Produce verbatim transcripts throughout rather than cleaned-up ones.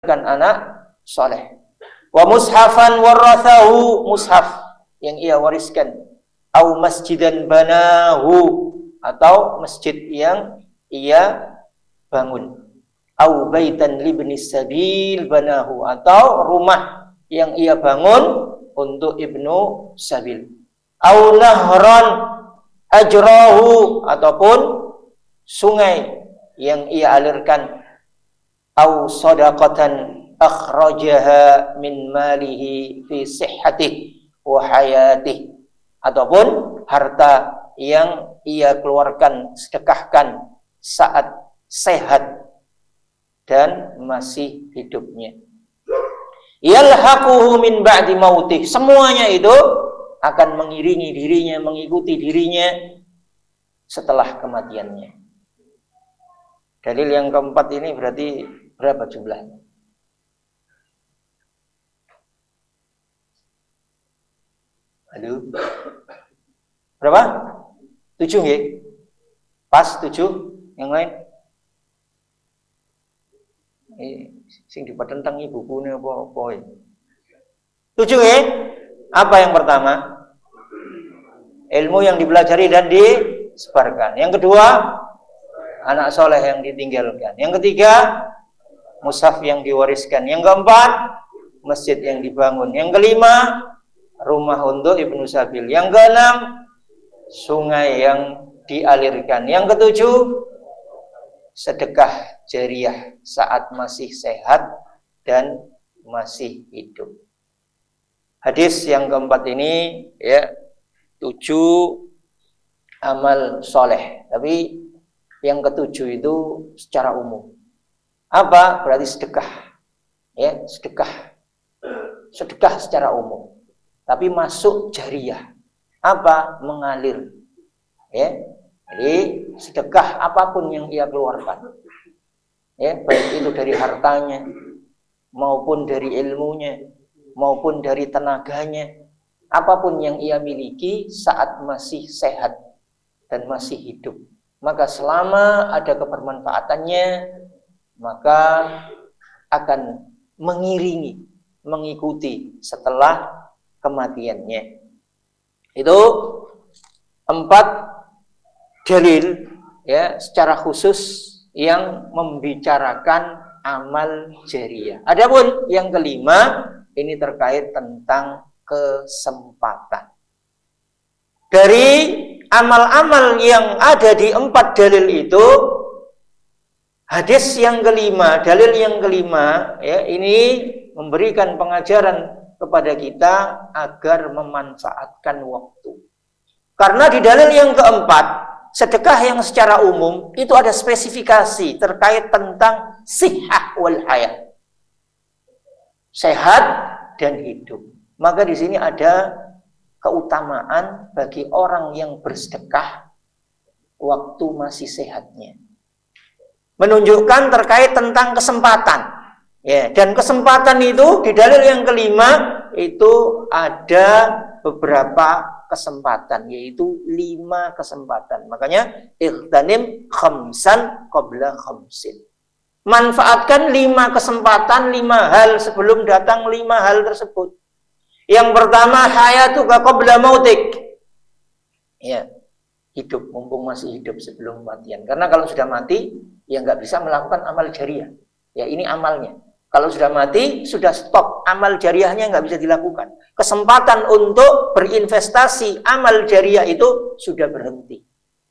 kan anak soleh. Wa mushafan warathahu, mushaf yang ia wariskan, au masjidan banahu, atau masjid yang ia bangun, au baitan libni sabil banahu, atau rumah yang ia bangun untuk ibnu sabil, au nahran ajrahu, ataupun sungai yang ia alirkan, au shadaqatan akhrajaha min malihi fi sihhatih wa hayatih, ataupun harta yang ia keluarkan, sedekahkan saat sehat dan masih hidupnya. Yalhaquhu min ba'di mautih, semuanya itu akan mengiringi dirinya, mengikuti dirinya setelah kematiannya. Dalil yang keempat ini berarti berapa jumlahnya? Halo? Berapa? Tujuh ya? Pas tujuh? Yang lain? Eh, sing dipatentangi bukunya apa-apa ya? Tujuh ya? Apa yang pertama? Ilmu yang dipelajari dan disebarkan. Yang kedua, anak soleh yang ditinggalkan. Yang ketiga, mushaf yang diwariskan. Yang keempat, masjid yang dibangun. Yang kelima, rumah untuk ibnu sabil. Yang keenam, sungai yang dialirkan. Yang ketujuh, sedekah jariyah saat masih sehat dan masih hidup. Hadis yang keempat ini ya, tujuh amal soleh. Tapi yang ketujuh itu secara umum. Apa? Berarti sedekah. Ya, sedekah. Sedekah secara umum. Tapi masuk jariyah. Apa? Mengalir. Ya. Jadi sedekah apapun yang ia keluarkan. Ya, baik itu dari hartanya, maupun dari ilmunya, maupun dari tenaganya, apapun yang ia miliki saat masih sehat dan masih hidup. Maka selama ada kebermanfaatannya, maka akan mengiringi, mengikuti setelah kematiannya. Itu empat dalil ya secara khusus yang membicarakan amal jariyah. Adapun yang kelima ini terkait tentang kesempatan. Dari amal-amal yang ada di empat dalil itu, hadis yang kelima, dalil yang kelima ya, ini memberikan pengajaran kepada kita agar memanfaatkan waktu. Karena di dalil yang keempat, sedekah yang secara umum itu ada spesifikasi terkait tentang sihah wal hayat, sehat dan hidup. Maka di sini ada keutamaan bagi orang yang bersedekah waktu masih sehatnya. Menunjukkan terkait tentang kesempatan. Ya, dan kesempatan itu di dalil yang kelima itu ada beberapa kesempatan, yaitu lima kesempatan. Makanya ightanim khamsan qabla khamsin. Manfaatkan lima kesempatan, lima hal sebelum datang lima hal tersebut. Yang pertama, hayatuka qabla mautik. Ya, hidup mumpung masih hidup sebelum kematian. Karena kalau sudah mati, ya nggak bisa melakukan amal jariyah. Ya, ini amalnya. Kalau sudah mati, sudah stop. Amal jariyahnya nggak bisa dilakukan. Kesempatan untuk berinvestasi amal jariyah itu sudah berhenti.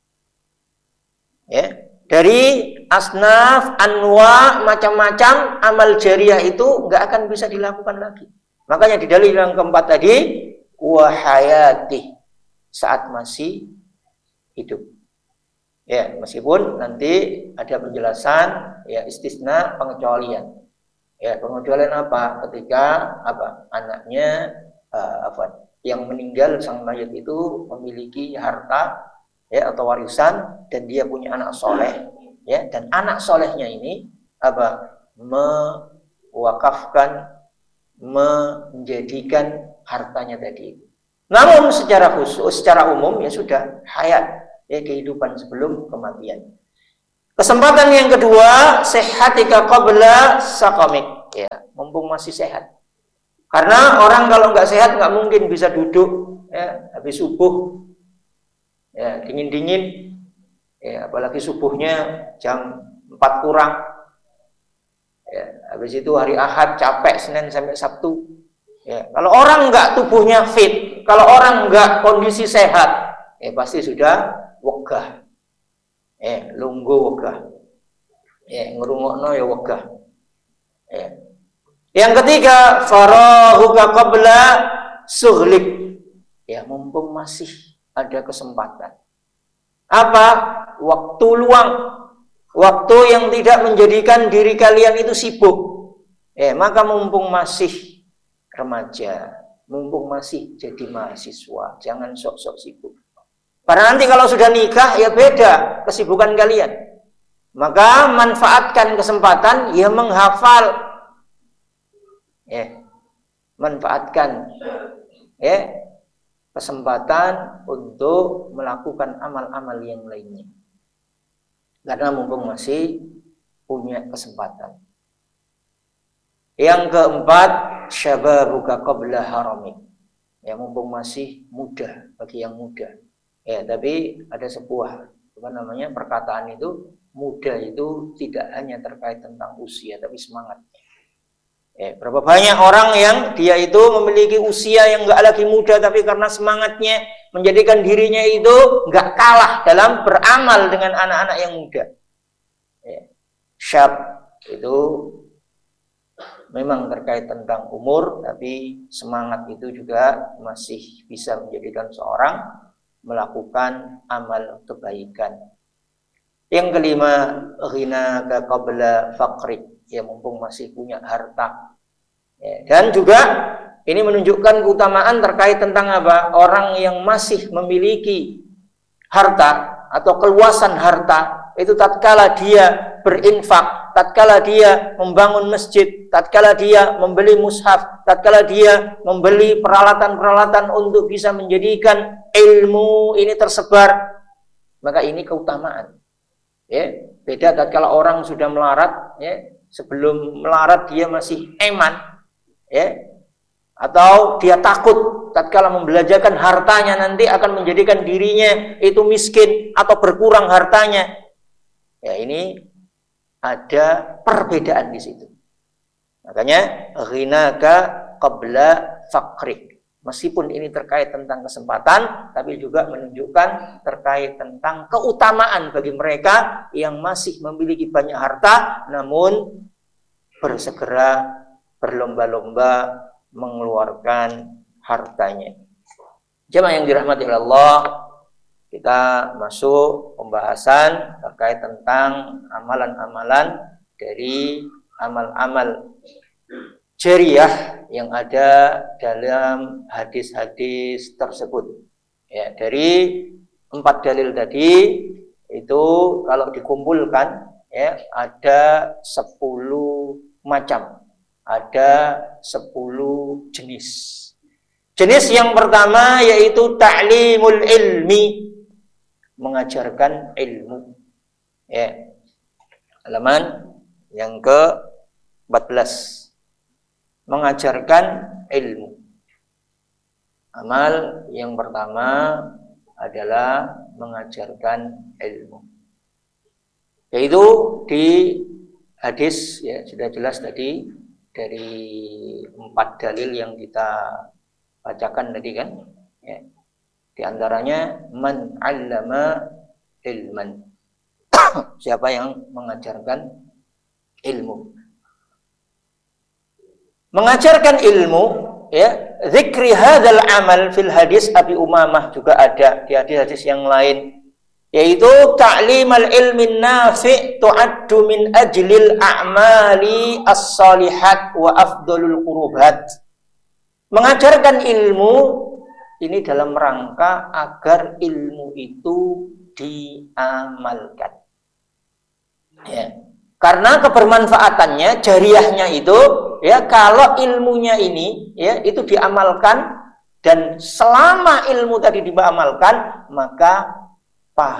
Ya, dari asnaf, anwa, macam-macam amal jariyah itu nggak akan bisa dilakukan lagi. Makanya di dalil yang keempat tadi, wahayati, saat masih hidup. Ya, meskipun nanti ada penjelasan, ya istisna, pengecualian. Ya, pengecualian apa? Ketika apa? Anaknya uh, apa? Yang meninggal sang mayat itu memiliki harta ya atau warisan dan dia punya anak soleh, ya, dan anak solehnya ini apa? Mewakafkan, menjadikan hartanya tadi. Namun secara khusus, secara umum ya sudah hayat, ya kehidupan sebelum kematian. Kesempatan yang kedua, sehatika qabla saqamik. ya, mumpung masih sehat. Karena orang kalau nggak sehat nggak mungkin bisa duduk ya habis subuh ya dingin-dingin ya, apalagi subuhnya jam empat kurang ya, habis itu hari Ahad capek Senin sampai Sabtu ya. Kalau orang nggak tubuhnya fit, kalau orang nggak kondisi sehat ya pasti sudah wegah ya, lungguh wegah ya, ngerungokno ya wegah ya. Yang ketiga, farahuka qabla sughlik ya, mumpung masih ada kesempatan. Apa? Waktu luang, waktu yang tidak menjadikan diri kalian itu sibuk ya, maka mumpung masih remaja, mumpung masih jadi mahasiswa, jangan sok-sok sibuk. Karena nanti kalau sudah nikah ya beda kesibukan kalian. Maka manfaatkan kesempatan ya menghafal ya, manfaatkan ya kesempatan untuk melakukan amal-amal yang lainnya. Karena mumpung masih punya kesempatan. Yang keempat, syababuka qabla haramik. Ya, mumpung masih muda bagi yang muda. Ya, tapi ada sebuah apa namanya perkataan itu, muda itu tidak hanya terkait tentang usia tapi semangat. Ya, berapa banyak orang yang dia itu memiliki usia yang enggak lagi muda tapi karena semangatnya menjadikan dirinya itu enggak kalah dalam beramal dengan anak-anak yang muda. Ya, syab itu memang terkait tentang umur, tapi semangat itu juga masih bisa menjadikan seorang melakukan amal kebaikan. Yang kelima, ghinaka qabla faqrik, ya mumpung masih punya harta. Ya, dan juga ini menunjukkan keutamaan terkait tentang apa? Orang yang masih memiliki harta atau keluasan harta, itu tatkala dia berinfak, tatkala dia membangun masjid, tatkala dia membeli mushaf, tatkala dia membeli peralatan-peralatan untuk bisa menjadikan ilmu ini tersebar, maka ini keutamaan. Ya, beda tatkala orang sudah melarat, ya, sebelum melarat dia masih eman, ya, atau dia takut tatkala membelajarkan hartanya nanti akan menjadikan dirinya itu miskin atau berkurang hartanya. Ya, ini ada perbedaan di situ. Makanya ghinaka qabla faqrik. Meskipun ini terkait tentang kesempatan, tapi juga menunjukkan terkait tentang keutamaan bagi mereka yang masih memiliki banyak harta, namun bersegera berlomba-lomba mengeluarkan hartanya. Jemaah yang dirahmati Allah, kita masuk pembahasan terkait tentang amalan-amalan dari amal-amal jariyah yang ada dalam hadis-hadis tersebut. Ya, dari empat dalil tadi itu kalau dikumpulkan ya ada sepuluh macam, ada sepuluh jenis. Jenis yang pertama yaitu ta'limul ilmi, mengajarkan ilmu. Ya. Halaman yang ke empat belas. Mengajarkan ilmu. Amal yang pertama adalah mengajarkan ilmu. Yaitu di hadis ya sudah jelas tadi dari empat dalil yang kita bacakan tadi kan. Ya. Di antaranya man 'allama ilman. Siapa yang mengajarkan ilmu. Mengajarkan ilmu, ya, zikri hadzal amal fil hadis Abi Umamah juga ada di hadis-hadis yang lain, yaitu ta'limal ilmin nafi' tu'addu min ajlil a'mali as-salihat wa afdalul qurubat. Mengajarkan ilmu ini dalam rangka agar ilmu itu diamalkan. Ya. Karena kebermanfaatannya, jariyahnya itu, ya, kalau ilmunya ini, ya, itu diamalkan dan selama ilmu tadi diamalkan, maka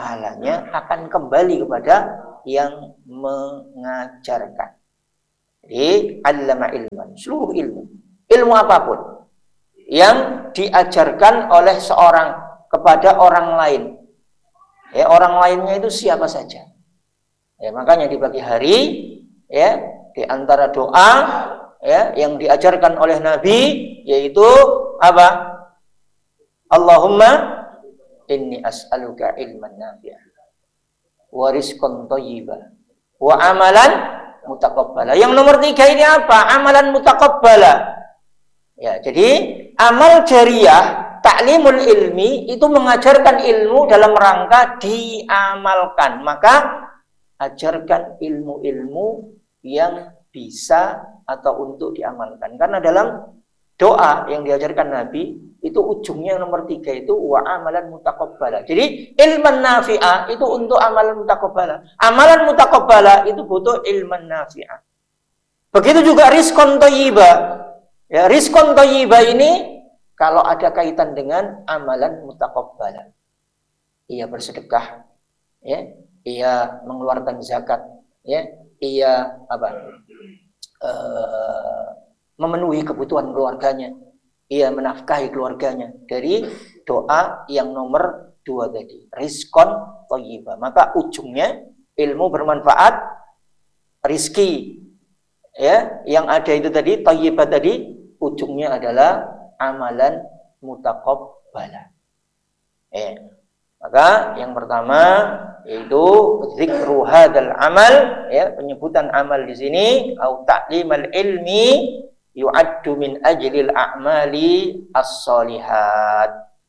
pahalanya akan kembali kepada yang mengajarkan. Jadi Jadi allama ilman, seluruh ilmu, ilmu apapun yang diajarkan oleh seorang kepada orang lain. Ya, orang lainnya itu siapa saja. Ya, makanya di pagi hari ya, di antara doa ya yang diajarkan oleh Nabi yaitu apa? Allahumma inni as'aluka ilman nafi'an wa rizqan thayyiban wa amalan mutaqabbala. Yang nomor tiga ini apa? Amalan mutaqabbala. Ya, jadi amal jariyah, ta'limul ilmi itu mengajarkan ilmu dalam rangka diamalkan. Maka ajarkan ilmu-ilmu yang bisa atau untuk diamalkan. Karena dalam doa yang diajarkan Nabi itu ujungnya nomor tiga itu wa amalan mutaqabbala. Jadi ilman nafi'ah itu untuk amalan mutaqabbala. Amalan mutaqabbala itu butuh ilman nafi'ah. Begitu juga rizqan thayyiba. Ya, rizqan thayyiba ini kalau ada kaitan dengan amalan mutaqabbala. Ia bersedekah, ya, ia mengeluarkan zakat, ya, ia apa? Uh, memenuhi kebutuhan keluarganya, ia menafkahi keluarganya dari doa yang nomor dua tadi, rizqan thayyiba. Maka ujungnya ilmu bermanfaat, rizki ya yang ada itu tadi thayyibah tadi, ujungnya adalah amalan mutaqabbala. Eh, maka yang pertama yaitu zikru hadzal amal, ya, penyebutan amal di sini au ta'limal ilmi yu'addu min ajlil a'mali as-solihat.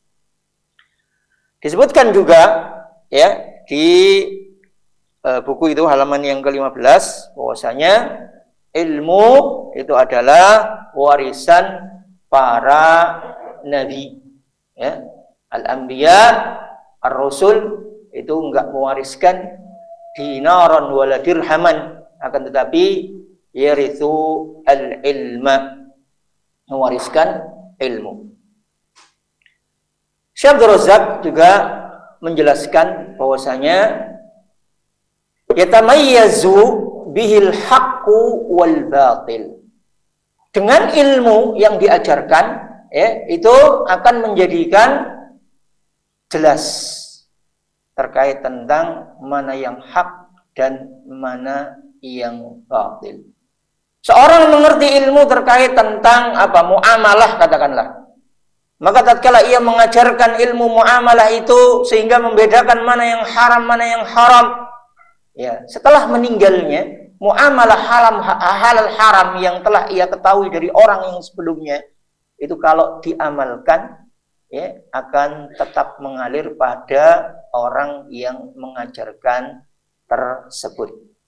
Disebutkan juga ya di uh, buku itu halaman yang ke lima belas bahwasanya ilmu itu adalah warisan para nabi, ya. Al-anbiya, ar-rusul itu enggak mewariskan dinaran wala dirhaman, akan tetapi yarithu al-ilma, mewariskan ilmu. Syekh Abdul Razak juga menjelaskan bahwasanya yatamayyazu bihil haqqu wal batil. Dengan ilmu yang diajarkan ya, itu akan menjadikan jelas terkait tentang mana yang hak dan mana yang batil. Seorang mengerti ilmu terkait tentang apa? Muamalah katakanlah. Maka tatkala ia mengajarkan ilmu muamalah itu sehingga membedakan mana yang haram, mana yang haram. Ya, setelah meninggalnya muamalah haram halal haram yang telah ia ketahui dari orang yang sebelumnya itu kalau diamalkan ya akan tetap mengalir pada orang yang mengajarkan tersebut.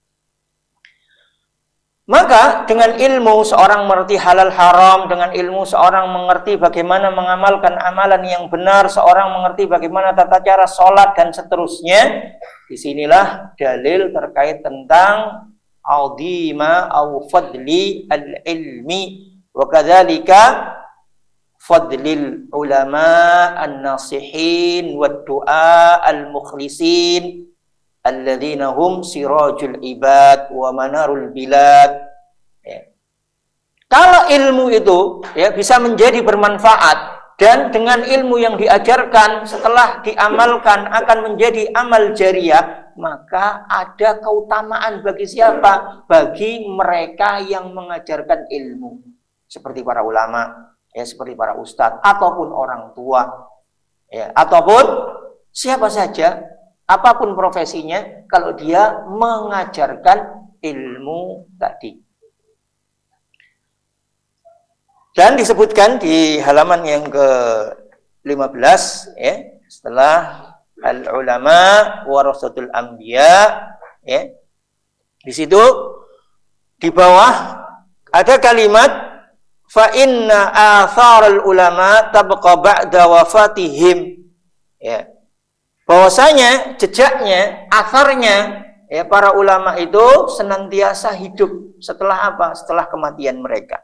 Maka dengan ilmu seorang mengerti halal haram, dengan ilmu seorang mengerti bagaimana mengamalkan amalan yang benar, seorang mengerti bagaimana tata cara sholat dan seterusnya. Disinilah dalil terkait tentang azima au fadli al-ilmi wa kadzalika fadlil ulama an-nasihin wad du'a al-mukhlisin alladzina hum sirajul ibad wa manarul bilad. Ya. Kalau ilmu itu ya bisa menjadi bermanfaat dan dengan ilmu yang diajarkan setelah diamalkan akan menjadi amal jariyah, maka ada keutamaan bagi siapa? Bagi mereka yang mengajarkan ilmu, seperti para ulama, ya, seperti para ustadz ataupun orang tua, ya, ataupun siapa saja, apapun profesinya, kalau dia mengajarkan ilmu tadi. Dan disebutkan di halaman yang ke lima belas, ya, setelah al-ulama warasatul anbiya, ya, di situ di bawah ada kalimat fa inna atharal ulama tabqa ba'da wafatihim, ya. Bahwasanya jejaknya, atharnya ya para ulama itu senantiasa hidup setelah apa? Setelah kematian mereka.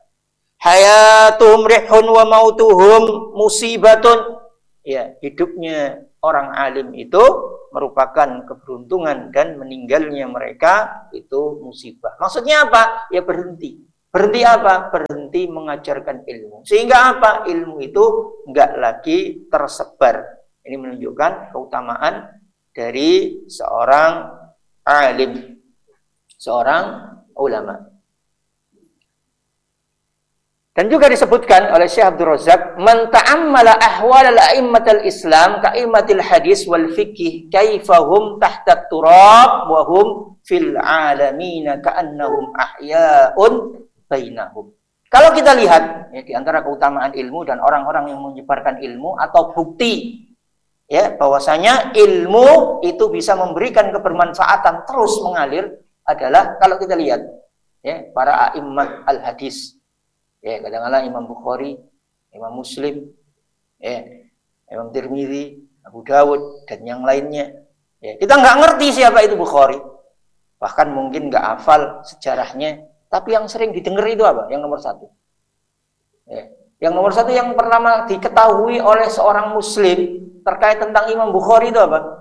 Hayatuhum rihun wa mautuhum musibatun. Ya, hidupnya orang alim itu merupakan keberuntungan dan meninggalnya mereka itu musibah. Maksudnya apa? Ya berhenti. Berhenti apa? Berhenti mengajarkan ilmu. Sehingga apa? Ilmu itu enggak lagi tersebar. Ini menunjukkan keutamaan dari seorang alim, seorang ulama. Dan juga disebutkan oleh Syekh Abdul Razak, man ta'ammala ahwal al-a'immatul Islam ka'immatil hadis wal fiqh kaifahum tahta turab wa hum fil alamin ka'annahum ahya'un bainahum. Kalau kita lihat ya, di antara keutamaan ilmu dan orang-orang yang menyebarkan ilmu atau bukti ya bahwasanya ilmu itu bisa memberikan kebermanfaatan terus mengalir adalah kalau kita lihat ya para a'immat al-hadis. Ya, kadang-kadang Imam Bukhari, Imam Muslim, ya, Imam Tirmidzi, Abu Dawud, dan yang lainnya. Ya, kita nggak ngerti siapa itu Bukhari. Bahkan mungkin nggak hafal sejarahnya. Tapi yang sering didengar itu apa? Yang nomor satu. Ya. Yang nomor satu yang pertama diketahui oleh seorang Muslim terkait tentang Imam Bukhari itu apa?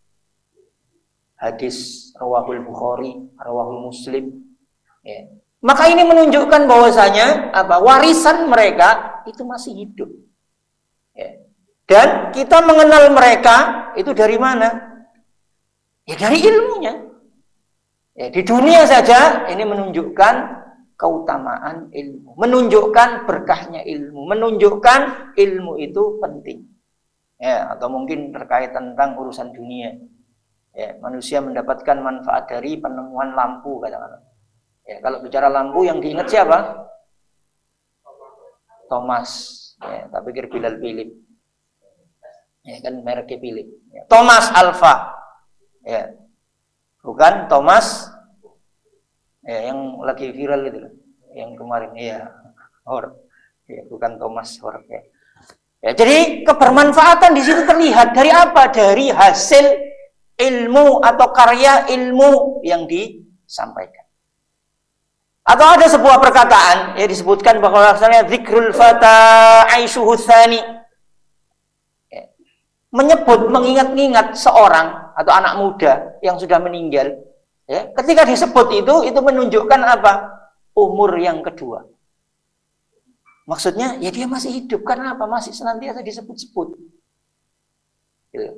Hadis Rawahul Bukhari, Rawahul Muslim. Ya. Maka ini menunjukkan bahwasanya apa warisan mereka itu masih hidup. Ya. Dan kita mengenal mereka itu dari mana? Ya dari ilmunya. Ya, di dunia saja ini menunjukkan keutamaan ilmu, menunjukkan berkahnya ilmu, menunjukkan ilmu itu penting. Ya, atau mungkin terkait tentang urusan dunia. Ya, manusia mendapatkan manfaat dari penemuan lampu kadang-kadang. Ya, kalau bicara lampu yang diingat siapa? Thomas. Ya, tak pikir Bilal Philip. Ya, kan mereknya Philip. Ya, Thomas Alva. Ya, bukan Thomas. Ya, yang lagi viral itu, yang kemarin. Iya, Hor. Ya, bukan Thomas Hor. Ya. Ya, jadi kebermanfaatan di situ terlihat dari apa? Dari hasil ilmu atau karya ilmu yang disampaikan. Atau ada sebuah perkataan yang disebutkan bahwa asalnya zikrul fata aishuhu tsani. Ya. Menyebut, mengingat-ingat seorang atau anak muda yang sudah meninggal. Ya. Ketika disebut itu, itu menunjukkan apa? Umur yang kedua. Maksudnya, ya dia masih hidup. Karena apa? Masih senantiasa disebut-sebut. Gitu.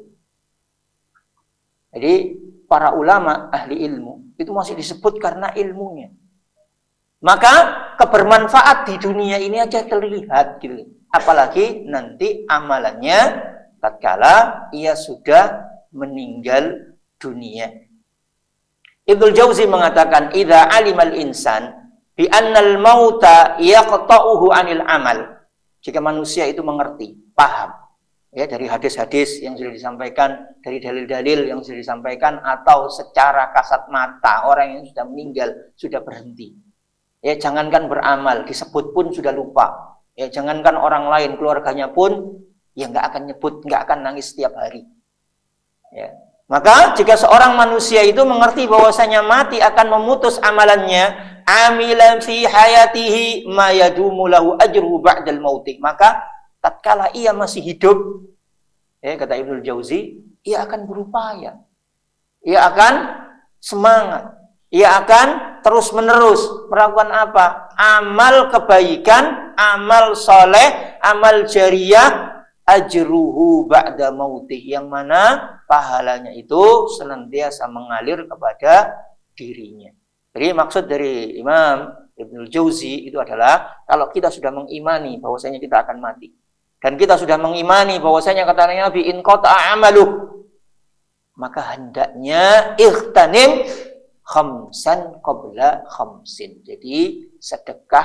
Jadi, para ulama, ahli ilmu, itu masih disebut karena ilmunya. Maka kebermanfaat di dunia ini aja terlihat gitu. Apalagi nanti amalannya tatkala ia sudah meninggal dunia. Ibnu Jauzi mengatakan idza alimal insan bi annal mauta yaqta'uhu 'anil amal. Jika manusia itu mengerti, paham ya dari hadis-hadis yang sudah disampaikan, dari dalil-dalil yang sudah disampaikan atau secara kasat mata orang yang sudah meninggal sudah berhenti. Ya, jangankan beramal, disebut pun sudah lupa. Ya, jangankan orang lain, keluarganya pun ya nggak akan nyebut, nggak akan nangis setiap hari. Ya. Maka jika seorang manusia itu mengerti bahwasanya mati akan memutus amalannya, amilan fi hayatihi ma yadumu lahu ajruhu ba'dal mauti. Maka tatkala ia masih hidup, ya kata Ibnu Jauzi, ia akan berupaya. Ia akan semangat. Ia akan terus-menerus melakukan apa? Amal kebaikan, amal soleh, amal jariyah, ajruhu ba'da mautih. Yang mana pahalanya itu senantiasa mengalir kepada dirinya. Jadi maksud dari Imam Ibnu Jauzi itu adalah kalau kita sudah mengimani bahwasanya kita akan mati. Dan kita sudah mengimani bahwasanya kata Nabi in qata'a amaluh. Maka hendaknya ightanim khamsan qabla khamsin. Jadi sedekah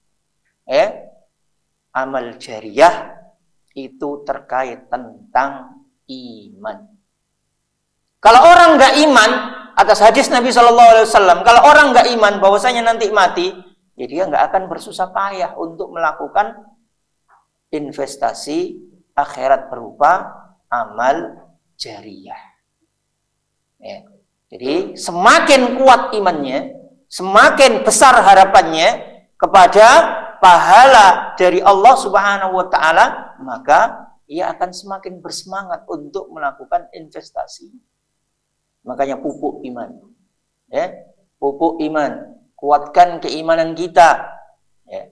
eh amal jariyah itu terkait tentang iman. Kalau orang nggak iman atas hadis Nabi shallallahu alaihi wasallam, kalau orang nggak iman bahwasanya nanti mati, ya dia nggak akan bersusah payah untuk melakukan investasi akhirat berupa amal jariyah. Ya. Jadi semakin kuat imannya, semakin besar harapannya kepada pahala dari Allah Subhanahu wa taala, maka ia akan semakin bersemangat untuk melakukan investasi. Makanya pupuk iman. Ya, pupuk iman, kuatkan keimanan kita. Ya.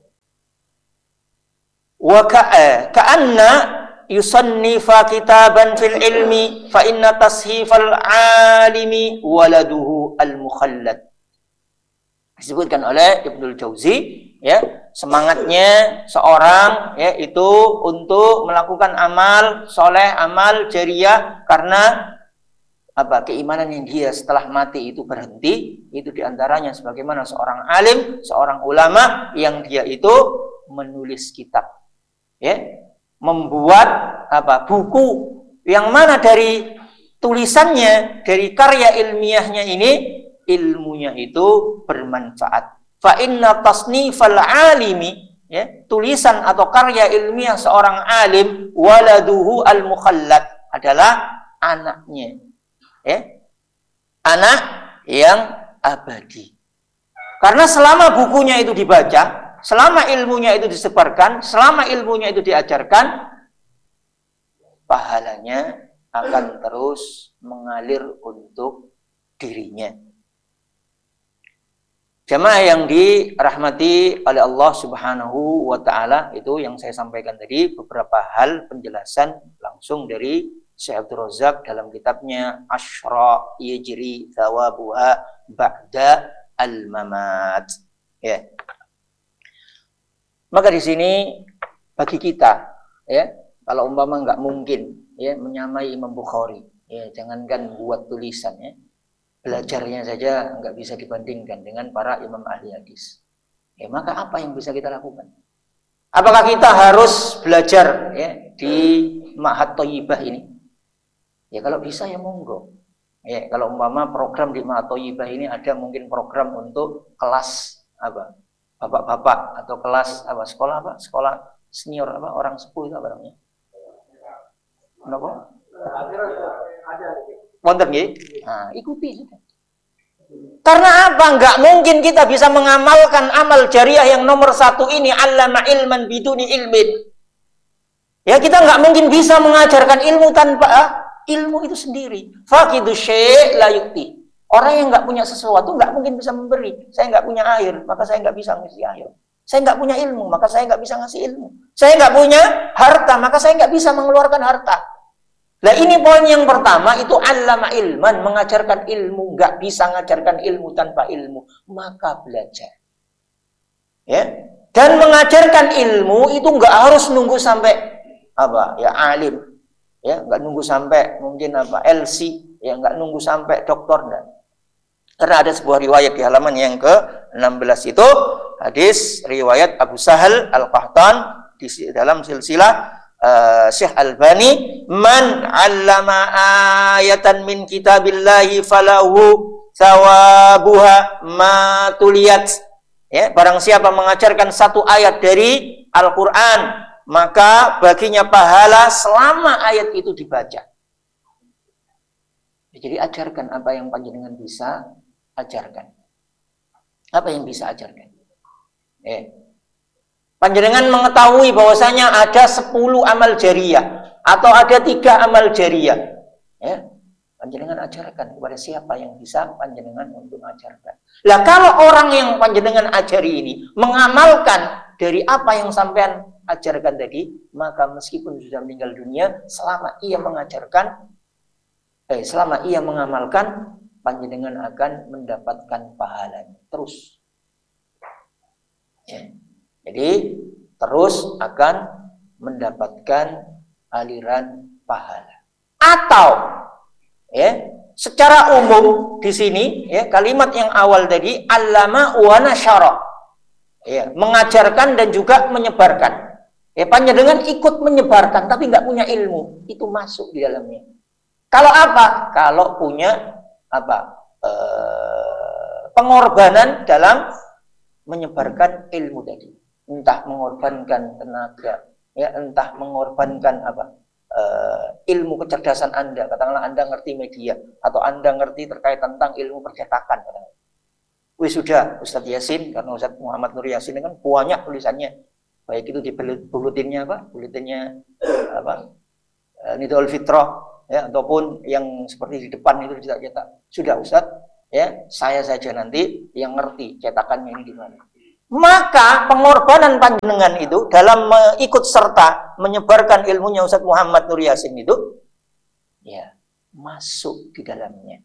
Wa ka'anna yusannifa kitaban fil ilmi fa inna tashifal alimi waladuhu al-mukhallad. Disebutkan oleh Ibnul Jauzi, ya, semangatnya seorang ya itu untuk melakukan amal soleh, amal jariyah karena apa? Keimanan yang dia setelah mati itu berhenti, itu diantaranya sebagaimana seorang alim, seorang ulama yang dia itu menulis kitab, ya, membuat apa? Buku yang mana dari tulisannya, dari karya ilmiahnya ini, ilmunya itu bermanfaat. Fa inna tasnifal alimi, ya, tulisan atau karya ilmiah seorang alim, waladuhu al-mukhallad, adalah anaknya, ya, anak yang abadi. Karena selama bukunya itu dibaca, selama ilmunya itu disebarkan, selama ilmunya itu diajarkan, pahalanya akan terus mengalir untuk dirinya. Jamaah yang dirahmati oleh Allah Subhanahu wa taala, itu yang saya sampaikan tadi beberapa hal penjelasan langsung dari Syekh Abdul Razak dalam kitabnya Asyra Yajri Thawabuha Ba'da Al-Mamat. Ya. Maka di sini bagi kita, ya, kalau umpama nggak mungkin ya menyamai Imam Bukhari, ya, jangankan buat tulisan, ya, belajarnya saja nggak bisa dibandingkan dengan para imam ahli hadis. Ya, maka apa yang bisa kita lakukan? Apakah kita harus belajar ya di Ma'had Thayyibah ini? Ya kalau bisa ya monggo. Ya, kalau umpama program di Ma'had Thayyibah ini ada mungkin program untuk kelas apa? Bapak-bapak atau kelas apa? Sekolah apa? Sekolah senior apa? Orang sepuh itu apa namanya? Kenapa? Wonten nggih? Nah, ikuti sudah. Karena apa? Enggak mungkin kita bisa mengamalkan amal jariah yang nomor satu ini, allama ilman biduni ilmin. Ya, kita enggak mungkin bisa mengajarkan ilmu tanpa ah, ilmu itu sendiri. Faqidu syai' la yu'ti. Orang yang enggak punya sesuatu enggak mungkin bisa memberi. Saya enggak punya air, maka saya enggak bisa ngasih air. Saya enggak punya ilmu, maka saya enggak bisa ngasih ilmu. Saya enggak punya harta, maka saya enggak bisa mengeluarkan harta. Nah ini poin yang pertama, itu allama ilman, mengajarkan ilmu. Nggak bisa mengajarkan ilmu tanpa ilmu, maka belajar. Ya, dan mengajarkan ilmu itu nggak harus nunggu sampai apa ya alim, ya nggak nunggu sampai mungkin apa L C, ya nggak nunggu sampai doktor. Dan karena ada sebuah riwayat di halaman yang ke enam belas itu, hadis riwayat Abu Sahal Al-Qahtan di dalam silsilah Uh, Syekh Albani, man 'allama ayatan min kitabillahi falahu thawabuha ma tuliyat. Ya, barang siapa mengajarkan satu ayat dari Al-Qur'an, maka baginya pahala selama ayat itu dibaca. Jadi ajarkan apa yang panjenengan bisa ajarkan. Apa yang bisa ajarkan? Eh Panjenengan mengetahui bahwasanya ada sepuluh amal jariyah atau ada tiga amal jariyah, ya, panjenengan ajarkan kepada siapa yang bisa panjenengan untuk ajarkan. Lah kalau orang yang panjenengan ajari ini mengamalkan dari apa yang sampean ajarkan tadi, maka meskipun sudah meninggal dunia, selama ia mengajarkan, eh, selama ia mengamalkan, panjenengan akan mendapatkan pahalanya terus. Ya. Jadi terus akan mendapatkan aliran pahala. Atau ya, secara umum di sini ya, kalimat yang awal tadi allama wa nasyara. Ya, mengajarkan dan juga menyebarkan. Ya, panjenengan ikut menyebarkan tapi nggak punya ilmu, itu masuk di dalamnya. Kalau apa? Kalau punya apa? Eh, pengorbanan dalam menyebarkan ilmu tadi. Entah mengorbankan tenaga, ya, entah mengorbankan apa uh, ilmu kecerdasan Anda. Katakanlah Anda ngerti media atau Anda ngerti terkait tentang ilmu percetakan. Wih sudah Ustadz Yasin, karena Ustadz Muhammad Nur Yasin kan banyak tulisannya, baik itu di buletinnya apa, buletinnya apa, Nidul Fitrah, ya, ataupun yang seperti di depan itu dicetak-cetak. Sudah Ustaz, ya, saya saja nanti yang ngerti cetakannya ini gimana. Maka pengorbanan panjenengan itu dalam ikut serta menyebarkan ilmunya Ustaz Muhammad Nur Yasin itu, ya, masuk di dalamnya.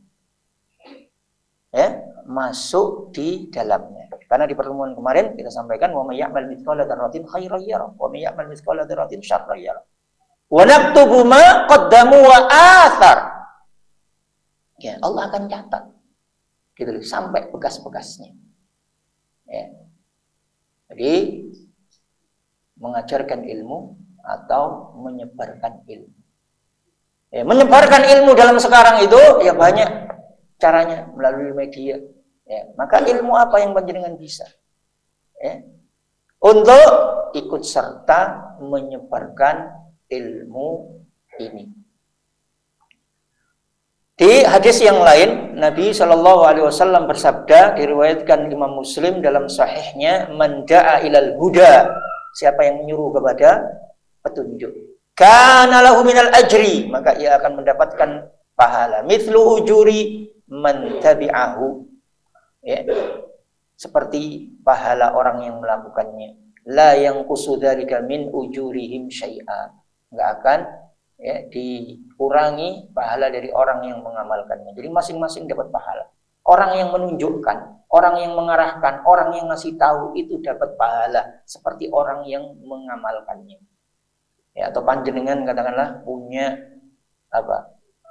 Ya, masuk di dalamnya. Karena di pertemuan kemarin kita sampaikan wa may ya'mal mithqala dzarratin khairan yarah wa may ya'mal mithqala dzarratin syarran yarah. Wa naktubu ma qaddamu wa athar. Ya, Allah akan catat. Gitu loh, sampai bekas-bekasnya. Ya. Jadi mengajarkan ilmu atau menyebarkan ilmu. Ya, menyebarkan ilmu dalam sekarang itu ya banyak caranya melalui media. Ya, maka ilmu apa yang panjenengan bisa? Ya. Untuk ikut serta menyebarkan ilmu ini. Di hadis yang lain, Nabi Shallallahu Alaihi Wasallam bersabda, diriwayatkan Imam Muslim dalam sahihnya, man da'a ilal huda, siapa yang menyuruh kepada petunjuk, kana lahu minal ajri, maka ia akan mendapatkan pahala, mithlu ujuri man tabi'ahu, ya, seperti pahala orang yang melakukannya, la yanqusu dzalika min ujurihim syai'a, enggak akan, ya, dikurangi pahala dari orang yang mengamalkannya. Jadi masing-masing dapat pahala. Orang yang menunjukkan, orang yang mengarahkan, orang yang ngasih tahu itu dapat pahala seperti orang yang mengamalkannya. Ya, atau panjenengan katakanlah punya apa?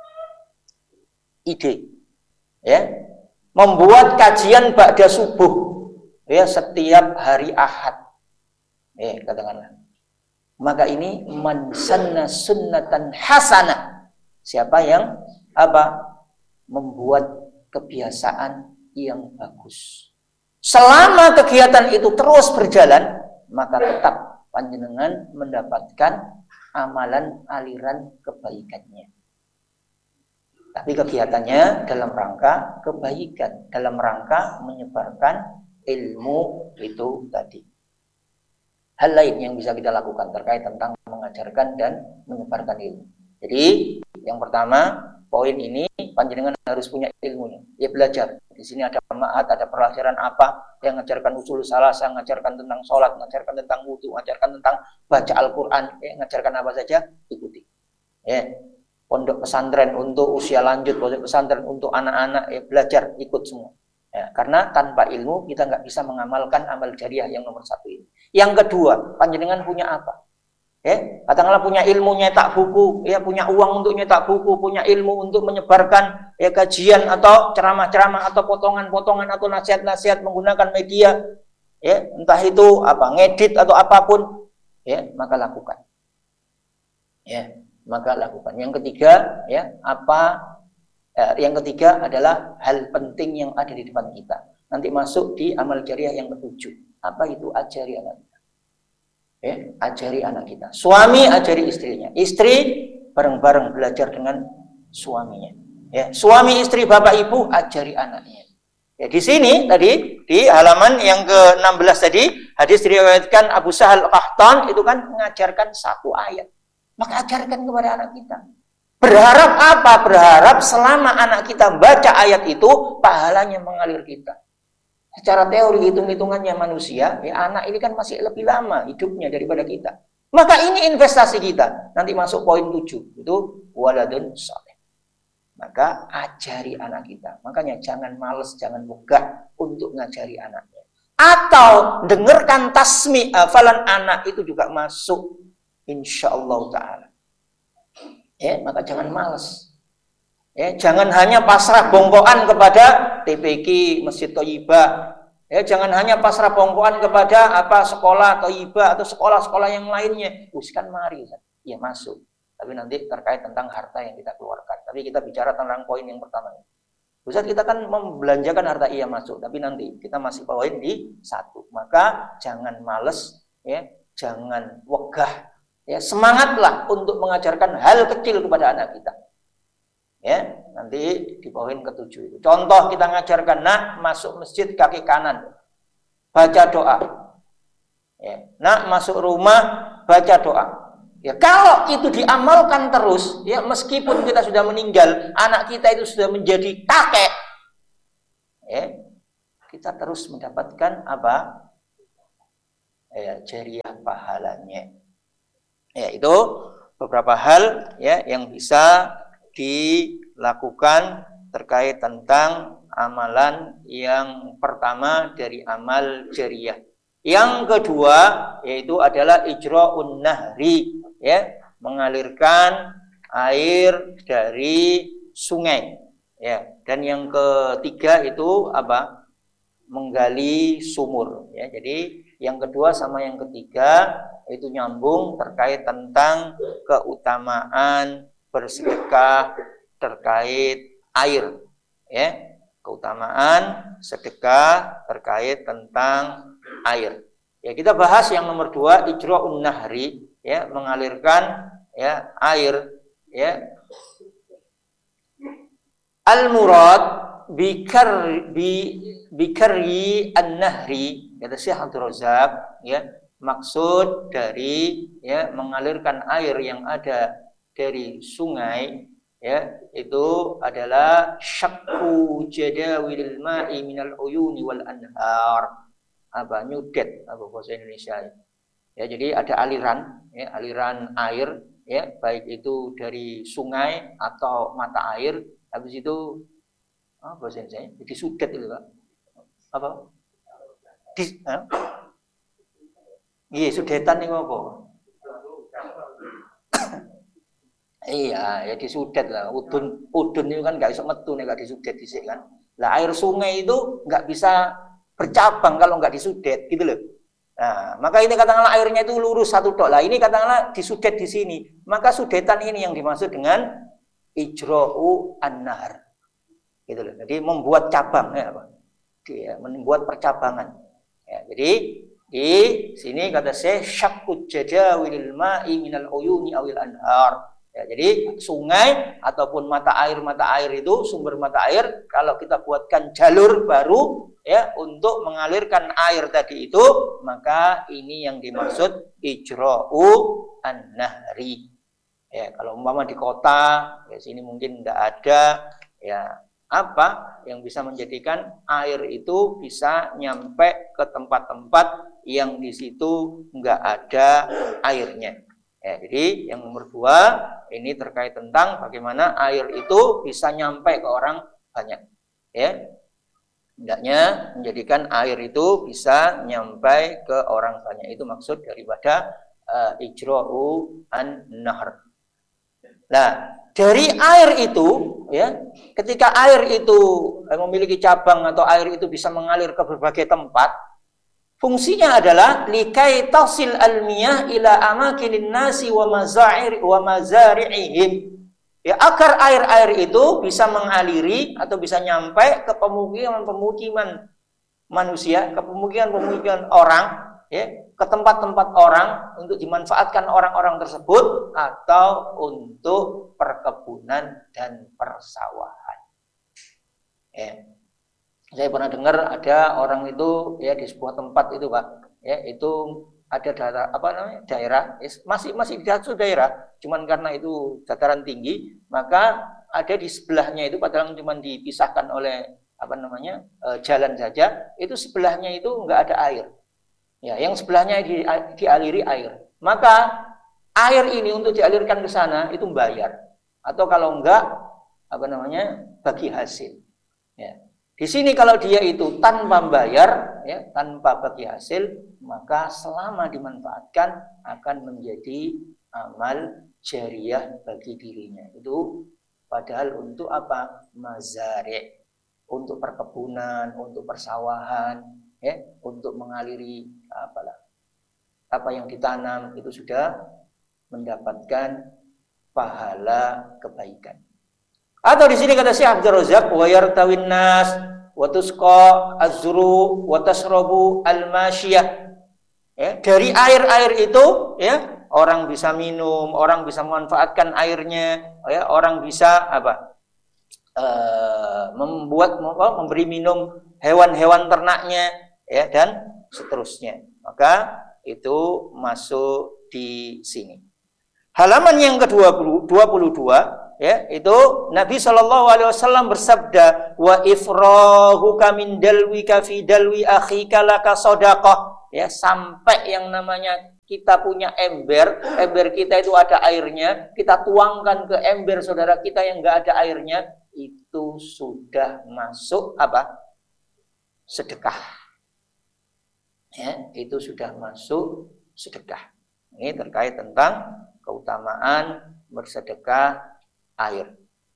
Ide. Ya. Membuat kajian ba'da subuh, ya, setiap hari Ahad. Ya, katakanlah. Maka ini man sanna sunnatan hasanah. Siapa yang apa? Membuat kebiasaan yang bagus. Selama kegiatan itu terus berjalan, maka tetap panjenengan mendapatkan amalan aliran kebaikannya. Tapi kegiatannya dalam rangka kebaikan, dalam rangka menyebarkan ilmu itu tadi. Hal lain yang bisa kita lakukan terkait tentang mengajarkan dan menyebarkan ilmu. Jadi yang pertama, poin ini panjenengan harus punya ilmunya. Ya belajar. Di sini ada ma'at, ada pelajaran apa yang mengajarkan usul salasa, mengajarkan tentang sholat, mengajarkan tentang wudu, mengajarkan tentang baca Al-Quran, ya, mengajarkan apa saja, ikuti. Ya, pondok pesantren untuk usia lanjut, pondok pesantren untuk anak-anak, ya belajar, ikut semua. Ya, karena tanpa ilmu kita nggak bisa mengamalkan amal jariah yang nomor satu ini. Yang kedua, panjenengan punya apa? Ya, katakanlah punya ilmu nyetak buku, ya, punya uang untuk nyetak buku, punya ilmu untuk menyebarkan, ya, kajian atau ceramah-ceramah atau potongan-potongan atau nasihat-nasihat menggunakan media, ya, entah itu apa ngedit atau apapun, ya, maka lakukan. Ya, maka lakukan. Yang ketiga, ya, apa? Yang ketiga adalah hal penting yang ada di depan kita. Nanti masuk di amal jariah yang ketujuh. Apa itu? Ajari anak kita. Ya, ajari anak kita. Suami ajari istrinya. Istri bareng-bareng belajar dengan suaminya. Ya, suami istri bapak ibu ajari anaknya. Ya, di sini tadi di halaman yang ke enam belas tadi hadis diriwayatkan Abu Sahal Qahtan itu kan mengajarkan satu ayat. Maka ajarkan kepada anak kita. Berharap apa? Berharap selama anak kita baca ayat itu, pahalanya mengalir kita. Secara teori hitung-hitungannya manusia, ya, anak ini kan masih lebih lama hidupnya daripada kita. Maka ini investasi kita. Nanti masuk poin tujuh, itu waladun saleh. Maka ajari anak kita. Makanya jangan males, jangan begah untuk ngajari anaknya. Atau dengarkan tasmi, hafalan anak itu juga masuk. Insyaallah ta'ala. Ya, maka jangan malas. Ya, jangan hanya pasrah bongkoan kepada T P Q, Masjid Thayyibah. Ya, jangan hanya pasrah bongkoan kepada apa sekolah Thayyibah atau sekolah-sekolah yang lainnya. Uskan mari, ya masuk. Tapi nanti terkait tentang harta yang kita keluarkan. Tapi kita bicara tentang poin yang pertama. Ustaz, kita kan membelanjakan harta, iya masuk. Tapi nanti kita masih poin di satu. Maka jangan males, ya, jangan wegah. Ya, semangatlah untuk mengajarkan hal kecil kepada anak kita. Ya, nanti di poin ketujuh itu. Contoh kita ngajarkan, nak masuk masjid kaki kanan, baca doa. Ya, nak masuk rumah baca doa. Ya, kalau itu diamalkan terus, ya meskipun kita sudah meninggal, anak kita itu sudah menjadi kakek, ya, kita terus mendapatkan apa? Ya, jariah pahalanya. Ya, itu beberapa hal ya yang bisa dilakukan terkait tentang amalan yang pertama dari amal jariah. Yang kedua yaitu adalah ijra'un nahri, ya, mengalirkan air dari sungai, ya. Dan yang ketiga itu apa? Menggali sumur, ya. Jadi yang kedua sama yang ketiga itu nyambung terkait tentang keutamaan bersedekah terkait air, ya. Keutamaan sedekah terkait tentang air. Ya, kita bahas yang nomor dua, ijra'un nahri, ya, mengalirkan ya air, ya. Al-murad bikar bi bikaryi an-nahri, kata Syekh Abdul Razak, ya, maksud dari ya mengalirkan air yang ada dari sungai, ya, itu adalah syakku jadawilil ma'i minal uyuni wal anhar. Apa nyudet apa bahasa Indonesia, ya. Jadi ada aliran, ya, aliran air, ya, baik itu dari sungai atau mata air, habis itu apa bahasa Indonesia, jadi sudet itu, Pak. Apa? Di, eh? Iya, sudetan ini apa? Iya, ya disudet lah. Udun, udun itu kan nggak bisa metu nih, nggak disudet disik kan. Lah air sungai itu nggak bisa bercabang kalau nggak disudet, gitu loh. Nah, maka ini katakanlah airnya itu lurus satu tok. Lah ini katakanlah disudet di sini. Maka sudetan ini yang dimaksud dengan ijra'u an-nahar. Gitu loh. Jadi membuat cabang, ya, Pak. Dia membuat percabangan. Ya, jadi di sini kata saya syaqqut jadawilil ma'i minal uyuni awil anhar. Ya, jadi sungai ataupun mata air mata air itu sumber mata air kalau kita buatkan jalur baru, ya, untuk mengalirkan air tadi itu, maka ini yang dimaksud ijra'u an-nahri. Ya, kalau umpama di kota, ya sini mungkin tidak ada, ya, apa yang bisa menjadikan air itu bisa nyampe ke tempat-tempat yang di situ nggak ada airnya. Ya, jadi yang nomor dua ini terkait tentang bagaimana air itu bisa nyampe ke orang banyak, ya. Hendaknya menjadikan air itu bisa nyampe ke orang banyak, itu maksud daripada uh, ijra'u an-nahr. Nah, dari air itu, ya, ketika air itu memiliki cabang atau air itu bisa mengalir ke berbagai tempat, fungsinya adalah likai tasil al-miyah ila amakinin nasi wa mazair wa mazari'ihim. Ya, agar air-air itu bisa mengaliri atau bisa nyampe ke pemukiman-pemukiman manusia, ke pemukiman-pemukiman orang, ya, ke tempat-tempat orang untuk dimanfaatkan orang-orang tersebut atau untuk perkebunan dan persawahan. Ya. Saya pernah dengar ada orang itu, ya, di sebuah tempat itu, Pak, ya, itu ada daerah apa namanya daerah masih masih di satu daerah, cuman karena itu dataran tinggi, maka ada di sebelahnya itu padahal cuma dipisahkan oleh apa namanya e, jalan saja, itu sebelahnya itu enggak ada air, ya, yang sebelahnya di, dialiri air, maka air ini untuk dialirkan ke sana itu bayar, atau kalau enggak apa namanya bagi hasil, ya. Di sini kalau dia itu tanpa bayar, ya, tanpa bagi hasil, maka selama dimanfaatkan akan menjadi amal jariah bagi dirinya. Itu padahal untuk apa? Mazari', untuk perkebunan, untuk persawahan, ya, untuk mengaliri apalah apa yang ditanam, itu sudah mendapatkan pahala kebaikan. Atau di sini kata Syekh Abdul Razak, wa yartawin nas wa tusqa az-zuru wa tasrabu al-masyiyah. Ya, dari air-air itu, ya, orang bisa minum, orang bisa memanfaatkan airnya, ya, orang bisa apa? E, membuat memberi minum hewan-hewan ternaknya, ya, dan seterusnya. Maka itu masuk di sini. halaman yang kedua puluh dua, ya, itu Nabi Shallallahu Alaihi Wasallam bersabda, wa ifrahuka min dalwika fi dalwi akhika laka sodaqah, ya, sampai yang namanya kita punya ember, ember kita itu ada airnya, kita tuangkan ke ember saudara kita yang nggak ada airnya, itu sudah masuk apa? Sedekah. Ya, itu sudah masuk sedekah. Ini terkait tentang keutamaan bersedekah air.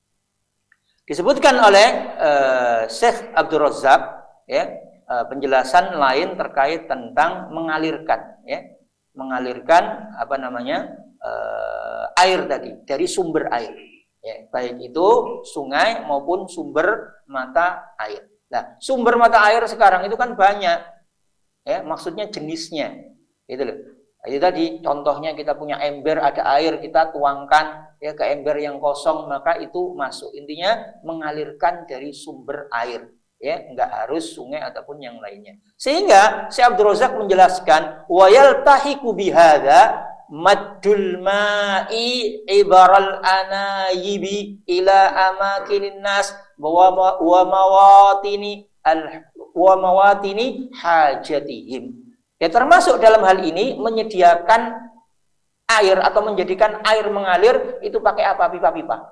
Disebutkan oleh uh, Syekh Abdul Razak, ya, uh, penjelasan lain terkait tentang mengalirkan, ya, mengalirkan apa namanya uh, air tadi dari sumber air, ya, baik itu sungai maupun sumber mata air. Nah, sumber mata air sekarang itu kan banyak, ya, maksudnya jenisnya, itu loh. Itu tadi contohnya kita punya ember ada air, kita tuangkan, ya, ke ember yang kosong, maka itu masuk. Intinya mengalirkan dari sumber air, ya, enggak harus sungai ataupun yang lainnya. Sehingga Syekh Abdul Razak menjelaskan wa yaltahiqu bihadza maddul ma'i ibaral anayibi ila amakinin nas wa wa mawatini al wa mawatini hajatihim. Ya, termasuk dalam hal ini menyediakan air atau menjadikan air mengalir itu pakai apa? Pipa-pipa.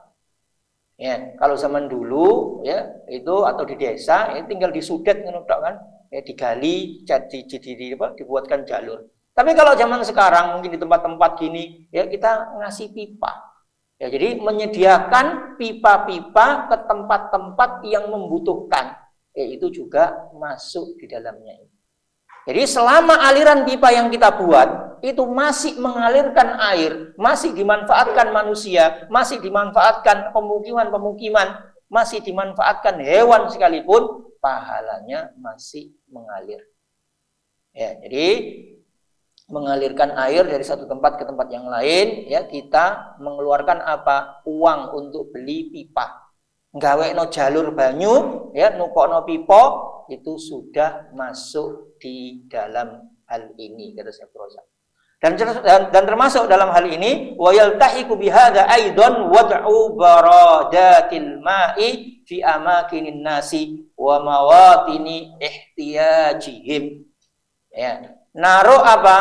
Ya, kalau zaman dulu, ya, itu atau di desa, ya, tinggal disudet ngenutok kan, ya, digali, jadi jadi apa, dibuatkan jalur. Tapi kalau zaman sekarang mungkin di tempat-tempat gini, ya, kita ngasih pipa. Ya, jadi menyediakan pipa-pipa ke tempat-tempat yang membutuhkan, ya, itu juga masuk di dalamnya. Jadi selama aliran pipa yang kita buat itu masih mengalirkan air, masih dimanfaatkan manusia, masih dimanfaatkan pemukiman-pemukiman, masih dimanfaatkan hewan sekalipun, pahalanya masih mengalir. Ya, jadi mengalirkan air dari satu tempat ke tempat yang lain, ya, kita mengeluarkan apa? Uang untuk beli pipa. Ngawekno jalur banyu, ya, nukokno pipa, itu sudah masuk di dalam hal ini, kata Syekh Abdul Razak. Dan, dan dan termasuk dalam hal ini wa yaltahiqu bihadza aidan wad'u baradatil ma'i fi amakinin nasi wa mawatini ihtiyajihim. Ya, naruh apa?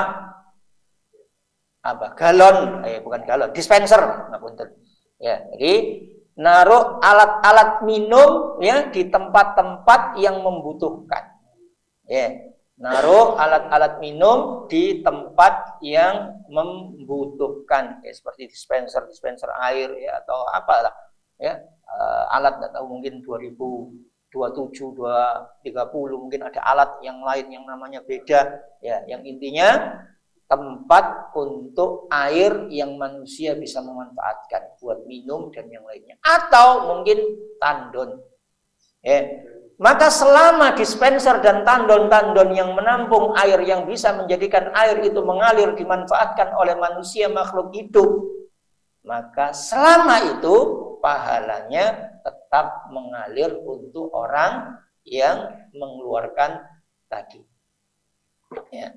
Apa? Galon, eh bukan galon, dispenser, ngapunten. Ya, jadi naruh alat-alat minum, ya, di tempat-tempat yang membutuhkan. Ya, naruh alat-alat minum di tempat yang membutuhkan, ya, seperti dispenser, dispenser air, ya, atau apalah, ya, uh, alat nggak tahu mungkin dua ribu dua puluh tujuh, dua ribu tiga puluh mungkin ada alat yang lain yang namanya beda, ya, yang intinya tempat untuk air yang manusia bisa memanfaatkan buat minum dan yang lainnya, atau mungkin tandon, ya. Maka selama dispenser dan tandon-tandon yang menampung air yang bisa menjadikan air itu mengalir dimanfaatkan oleh manusia makhluk hidup, maka selama itu pahalanya tetap mengalir untuk orang yang mengeluarkan tadi, ya.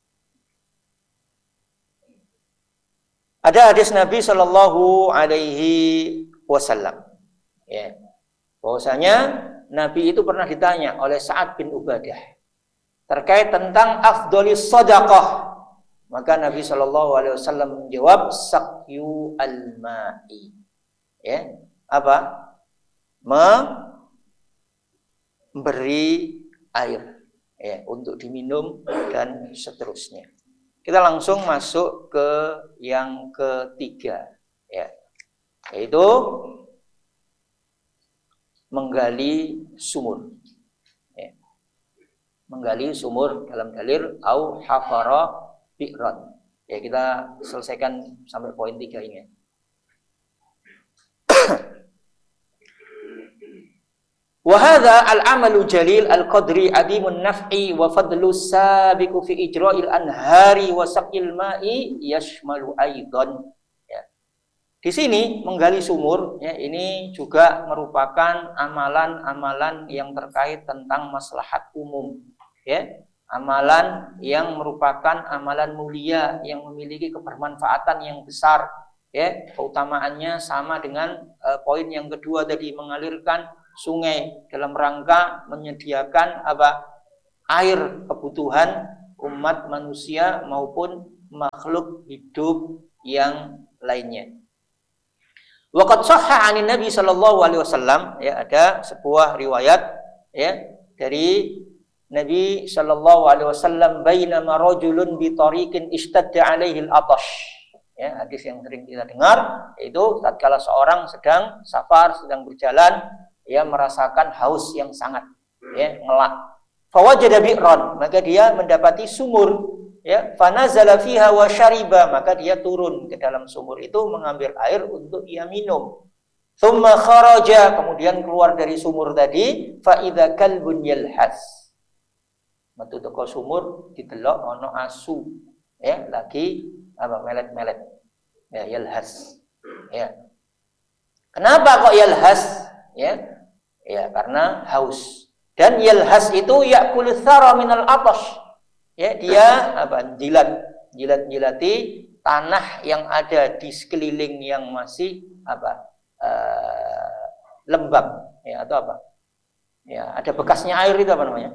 Ada hadis Nabi Shallallahu Alaihi Wasallam, ya, bahwasanya Nabi itu pernah ditanya oleh Sa'ad bin Ubadah terkait tentang afdhalis shadaqah, maka Nabi Shallallahu Alaihi Wasallam menjawab sakyu al-ma'i, ya, apa? Memberi air, ya, untuk diminum dan seterusnya. Kita langsung masuk ke yang ketiga, ya, yaitu menggali sumur, ya. Menggali sumur dalam dalil au hafara bi'ran. Ya, kita selesaikan sampai poin tiga ini. Wa hadza al-amalu jalil al-qadri adimun naf'i wa fadlu sabiqu fi ijra'il anhari wa saqil ma'i yashmalu aidan. Ya. Di sini menggali sumur, ya, ini juga merupakan amalan-amalan yang terkait tentang maslahat umum, ya. Amalan yang merupakan amalan mulia yang memiliki kebermanfaatan yang besar, ya, keutamaannya sama dengan uh, poin yang kedua tadi, mengalirkan sungai dalam rangka menyediakan apa? Air kebutuhan umat manusia maupun makhluk hidup yang lainnya. Waqad shahha 'anin Nabi sallallahu alaihi wasallam, ya, ada sebuah riwayat ya dari Nabi sallallahu alaihi wasallam, bainama rajulun bi tariqin ishtadda 'alaihi al-'atash. Ya, hadis yang sering kita dengar, yaitu tatkala seorang sedang safar, sedang berjalan, ya, merasakan haus yang sangat, ya, ngelak. Fawajada bi'ran, maka dia mendapati sumur, ya, fanazala fiha wa syariba, maka dia turun ke dalam sumur itu mengambil air untuk ia minum. Tsumma kharaja, kemudian keluar dari sumur tadi, fa idza kalbun yalhas. Metu teko sumur didelok ana asu, ya, lagi apa melet-melet. Ya, yalhas. Ya. Kenapa kok yalhas? Ya. Ya, karena haus. Dan yalhas itu ya'kulu tsara minal 'atash. Ya, dia apa? Jilat, jilat-jilati tanah yang ada di sekeliling yang masih apa? Uh, lembab, ya, atau apa? Ya, ada bekasnya air itu apa namanya?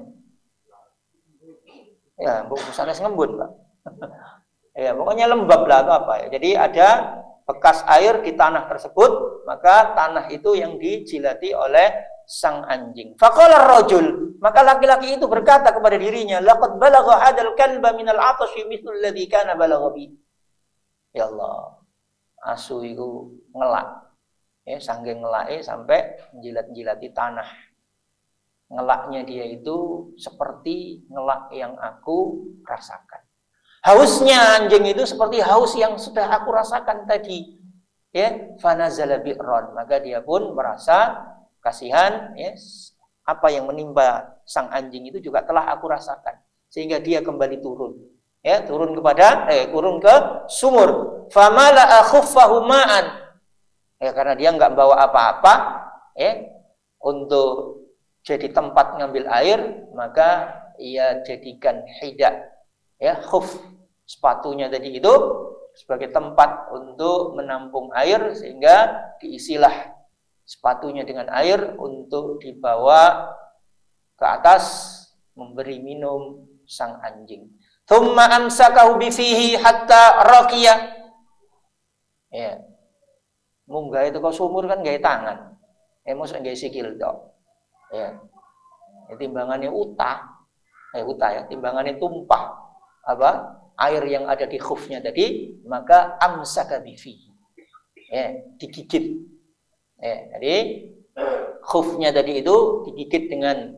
Ya, bukan ngembun, Pak. Ya, pokoknya lembab lah atau apa ya. Jadi ada bekas air di tanah tersebut, maka tanah itu yang dijilati oleh sang anjing. Faqala ar-rajul, maka laki-laki itu berkata kepada dirinya, laqad balagha hadzal kalba minal 'atashi mithlu alladhi kana balagha bi. Ya Allah, asu itu ngelak. Ya, saking ngelake sampai menjilat-jilati tanah. Ngelaknya dia itu seperti ngelak yang aku rasakan. Hausnya anjing itu seperti haus yang sudah aku rasakan tadi. Ya, fanazala bi'ran, maka dia pun merasa kasihan, ya, apa yang menimpa sang anjing itu juga telah aku rasakan, sehingga dia kembali turun, ya, turun kepada eh turun ke sumur. Famala akhuffahu ma'an, ya, karena dia nggak bawa apa-apa, ya, untuk jadi tempat ngambil air, maka ia jadikan hidak, ya, khuf, sepatunya tadi itu sebagai tempat untuk menampung air, sehingga diisilah sepatunya dengan air untuk dibawa ke atas memberi minum sang anjing. Tsumma amsakahu bi fihi hatta raqiya. Ya. Munggah itu kok sumur kan gawe tangan. Eh mosok gawe sikil tok. Ya. Ya, timbangannya utah. Eh utah ya, timbangannya tumpah apa? Air yang ada di khufnya tadi, maka amsaka bi fihi. Ya, digigit. Ya, jadi khufnya tadi itu digigit dengan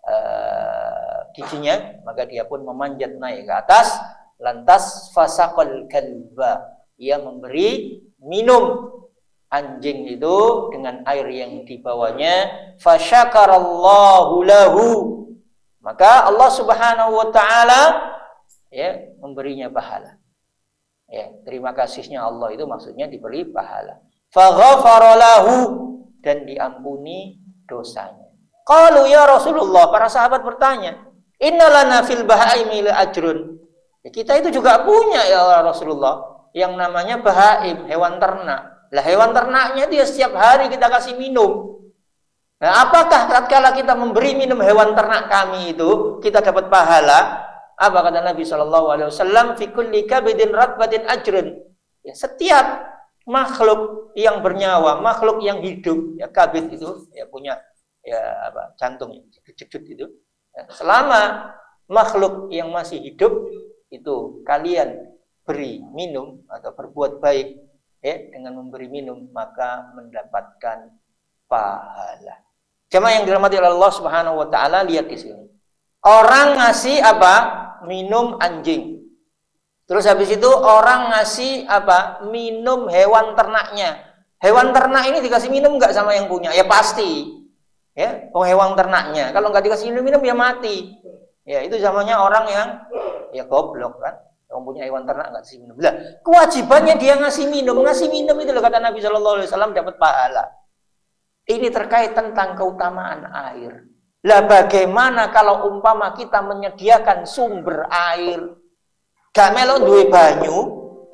uh, giginya, maka dia pun memanjat naik ke atas, lantas fasaqal kalba, ia memberi minum anjing itu dengan air yang dibawanya, fasyakarallahu lahu, maka Allah Subhanahu wa taala, ya, memberinya pahala. Ya, terima kasihnya Allah itu maksudnya diberi pahala. Faghafara lahu, dan diampuni dosanya. Qalu ya Rasulullah, para sahabat bertanya, innalana fil bahaimi la ajrun. Ya, kita itu juga punya ya Rasulullah yang namanya bahaim, hewan ternak. Lah hewan ternaknya dia setiap hari kita kasih minum. Nah, apakah tatkala kita memberi minum hewan ternak kami itu kita dapat pahala? Apa kata Nabi sallallahu alaihi wasallam? Fi kulli kabidin ratbatin ajrun. Ya, setiap makhluk yang bernyawa, makhluk yang hidup, ya, kabid itu ya punya ya apa jantung jejut itu. Ya, selama makhluk yang masih hidup itu kalian beri minum atau berbuat baik, ya, dengan memberi minum, maka mendapatkan pahala. Jemaah yang dirahmati oleh Allah Subhanahu wa taala, lihat di sini. Orang ngasih apa? Minum anjing. Terus habis itu orang ngasih apa? Minum hewan ternaknya. Hewan ternak ini dikasih minum enggak sama yang punya? Ya pasti. Ya, oh hewan ternaknya. Kalau enggak dikasih minum ya mati. Ya, itu zamannya orang yang ya goblok kan. Yang punya hewan ternak enggak kasih minum. Lah, kewajibannya dia ngasih minum. Ngasih minum itu loh kata Nabi sallallahu alaihi wasallam dapat pahala. Ini terkait tentang keutamaan air. Lah bagaimana kalau umpama kita menyediakan sumber air? Gak melok duwe banyu, ya,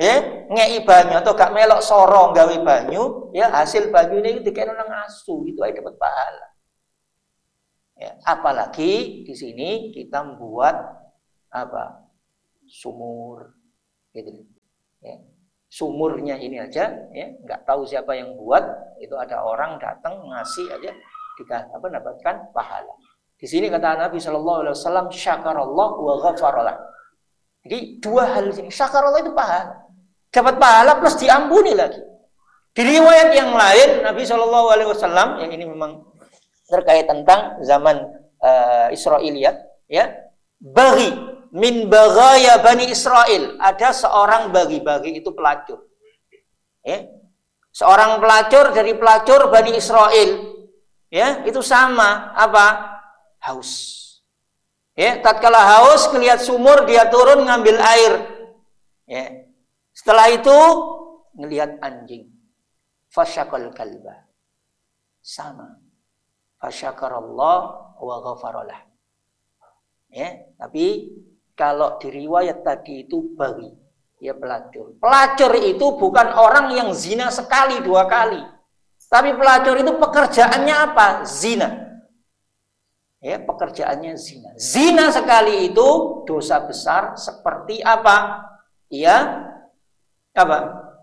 ngei banyu atau gak melok sorong gawe banyu, ya hasil banyu ini dikene nang asu, itu aja dapat pahala. Ya, apalagi di sini kita membuat apa? Sumur gitu. Ya. Sumurnya ini aja ya, nggak tahu siapa yang buat, itu ada orang datang ngasih aja dikasih apa dapatkan pahala. Di sini kata Nabi Shallallahu Alaihi Wasallam, syakarallah wa ghafarallah. Jadi dua hal di sini, syakarallah itu pahala, dapat pahala plus diampuni lagi. Di riwayat yang lain Nabi Shallallahu Alaihi Wasallam, yang ini memang terkait tentang zaman uh, Israiliyat, ya, bagi min bagaya Bani Israel, ada seorang bagi-bagi itu pelacur, ya, seorang pelacur dari pelacur Bani Israel, ya, itu sama apa? Haus. Ya, tatkala haus ngelihat sumur dia turun ngambil air. Ya. Setelah itu ngelihat anjing. Fasyakal kalba. Sama. Fasyakarallah wa ghafaralah. Ya, tapi kalau di riwayat tadi itu bagi, ya pelacur. Pelacur itu bukan orang yang zina sekali dua kali. Tapi pelacur itu pekerjaannya apa? Zina. Ya, pekerjaannya zina. Zina sekali itu dosa besar seperti apa? Ia apa?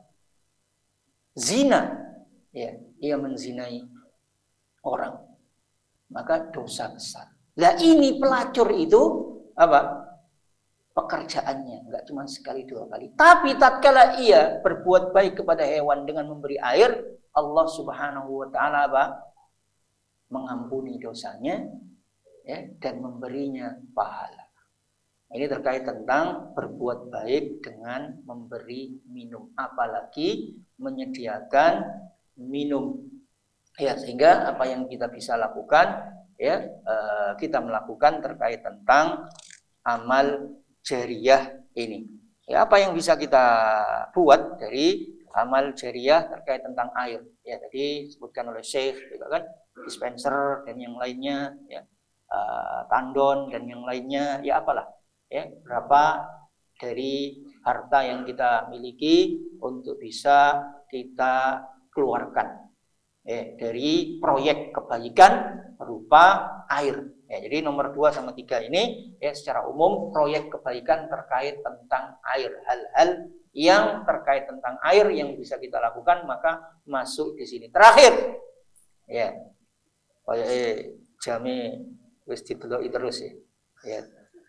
Zina. Ya, ia menzinai orang. Maka dosa besar. Lah ini pelacur itu apa? Pekerjaannya enggak cuma sekali dua kali. Tapi tatkala ia berbuat baik kepada hewan dengan memberi air, Allah Subhanahu wa taala apa? Mengampuni dosanya, ya, dan memberinya pahala. Ini terkait tentang berbuat baik dengan memberi minum, apalagi menyediakan minum. Ya, sehingga apa yang kita bisa lakukan, ya, eh, kita melakukan terkait tentang amal jariyah ini. Ya, apa yang bisa kita buat dari amal jariyah terkait tentang air? Ya, tadi disebutkan oleh Syekh juga kan, dispenser dan yang lainnya, ya. Uh, tandon dan yang lainnya, ya apalah, ya, berapa dari harta yang kita miliki untuk bisa kita keluarkan, ya, dari proyek kebaikan berupa air. Ya, jadi nomor dua sama tiga ini, ya, secara umum proyek kebaikan terkait tentang air, hal-hal yang terkait tentang air yang bisa kita lakukan maka masuk di sini. Terakhir, ya, kayak eh, jami wis didelok terus ya. Ya.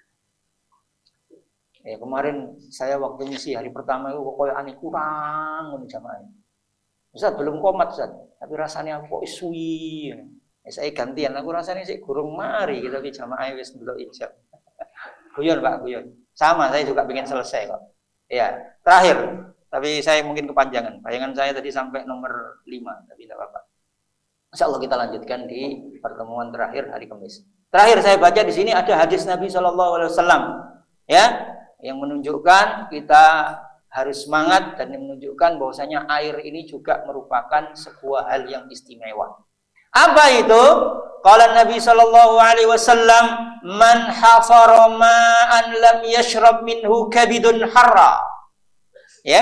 Ya, kemarin saya waktu misi hari pertama itu kok aneh kurang ngono jamaah. Ustaz belum komat Ustaz, tapi rasanya kok suwi. Ya, saya gantian aku rasanya sih gurung mari kita di jamaah wis delok ijab. Guyon Pak, guyon. Sama saya juga pengen selesai kok. Ya, terakhir. Tapi saya mungkin kepanjangan. Bayangan saya tadi sampai nomor lima, tapi tidak apa-apa. Insyaallah kita lanjutkan di pertemuan terakhir hari Kamis. Terakhir saya baca di sini ada hadis Nabi Shallallahu Alaihi Wasallam, ya, yang menunjukkan kita harus semangat dan menunjukkan bahwasanya air ini juga merupakan sebuah hal yang istimewa. Apa itu? Qala Nabi Shallallahu Alaihi Wasallam, man hafara ma'an lam yashrab minhu kabidun harra. Ya,